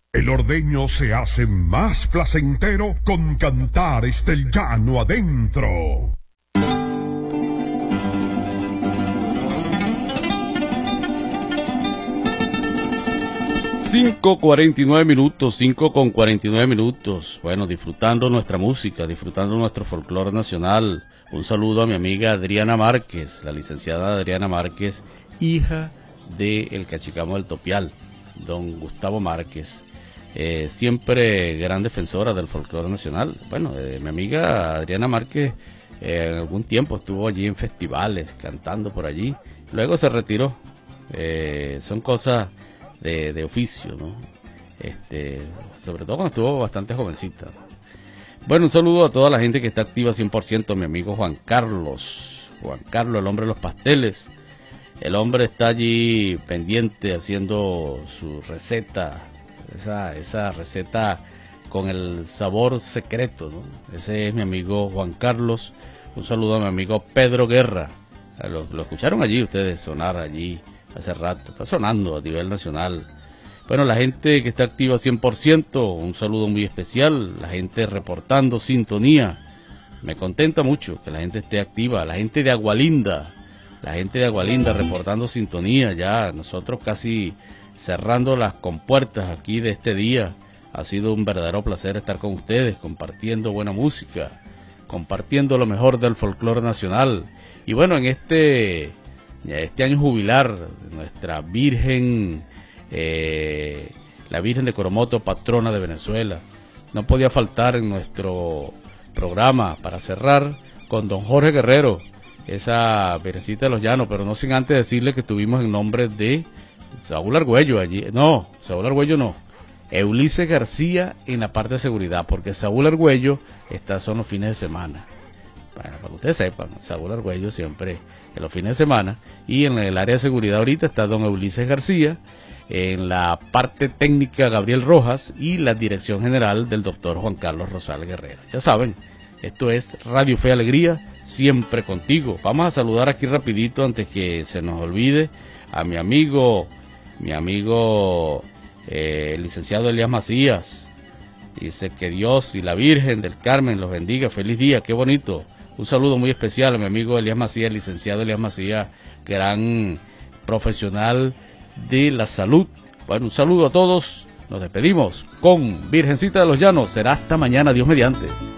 El ordeño se hace más placentero con cantares del llano adentro. 5:49, 5:49. Bueno, disfrutando nuestra música, disfrutando nuestro folclore nacional. Un saludo a mi amiga Adriana Márquez, la licenciada Adriana Márquez, hija del cachicamo del Topial, don Gustavo Márquez. Siempre gran defensora del folclore nacional. Bueno, mi amiga Adriana Márquez en algún tiempo estuvo allí en festivales, cantando por allí. Luego se retiró. Son cosas de oficio, ¿no? Sobre todo cuando estuvo bastante jovencita, ¿no? Bueno, un saludo a toda la gente que está activa 100%, mi amigo Juan Carlos, el hombre de los pasteles. El hombre está allí pendiente haciendo su receta, esa receta con el sabor secreto, ¿no? Ese es mi amigo Juan Carlos. Un saludo a mi amigo Pedro Guerra. Lo escucharon allí ustedes sonar allí hace rato, está sonando a nivel nacional. Bueno, la gente que está activa 100%, un saludo muy especial, la gente reportando sintonía. Me contenta mucho que la gente esté activa, la gente de Agualinda reportando sintonía, ya nosotros casi cerrando las compuertas aquí de este día. Ha sido un verdadero placer estar con ustedes, compartiendo buena música, compartiendo lo mejor del folclore nacional. Y bueno, en este año jubilar, nuestra Virgen, la Virgen de Coromoto, patrona de Venezuela, no podía faltar en nuestro programa para cerrar con don Jorge Guerrero, esa Virgencita de los Llanos, pero no sin antes decirle que tuvimos el nombre de Saúl Argüello allí. No, Saúl Argüello no, Ulises García en la parte de seguridad, porque Saúl Argüello son los fines de semana. Bueno, para que ustedes sepan, Saúl Argüello siempre en los fines de semana, y en el área de seguridad ahorita está don Ulises García, en la parte técnica Gabriel Rojas y la dirección general del doctor Juan Carlos Rosal Guerrero. Ya saben, esto es Radio Fe y Alegría, siempre contigo. Vamos a saludar aquí rapidito antes que se nos olvide a mi amigo el licenciado Elías Macías. Dice que Dios y la Virgen del Carmen los bendiga, feliz día, qué bonito. Un saludo muy especial a mi amigo Elías Macías, licenciado Elías Macías, gran profesional de la salud. Bueno, un saludo a todos. Nos despedimos con Virgencita de los Llanos. Será hasta mañana, Dios mediante.